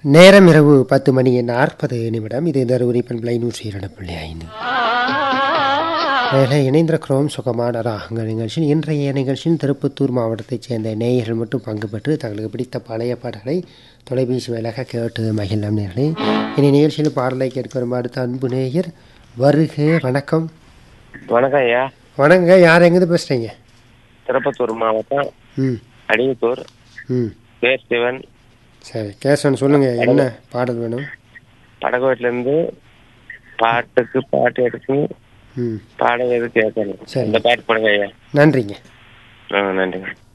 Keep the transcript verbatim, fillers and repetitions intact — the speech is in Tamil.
நேரம் இரவு பத்து மணி நாற்பது நிமிடம். இது தருமபுரி பண்பலை நூற்றி இரண்டு புள்ளி ஐந்து. இணைந்திருக்கிறோம் சுகமான ராகங்கள் நிகழ்ச்சியில். இன்றைய நிகழ்ச்சியில் திருப்பத்தூர் மாவட்டத்தைச் சேர்ந்த நேயர்கள் மட்டும் பங்கு பெற்று தங்களுக்கு பிடித்த பழைய பாடல்களை தொலைபேசி வேலையாக கேட்டு மகிழம் நேயர்களே. இனி நிகழ்ச்சியில் பாடலை கேட்க வரும் அடுத்த அன்பு நேயர் வருக. வணக்கம். வணக்கம் ஐயா. வணங்க. யார் எங்கிருந்து பேசுறீங்க? திருப்பத்தூர் மாவட்டம் ம் அடியத்தூர் ம் கேசவன். சரி கேசவன், சொல்லுங்க, என்ன பாடல் வேணும்? படகோட்டில இருந்து பாட்டுக்கு பாட்டு எடுத்து ம் பாடகருக்கு கேட்கணும். சரி, இந்த பாட்டு போடுங்க ஐயா. நன்றிங்க. ஆ நன்றிங்க.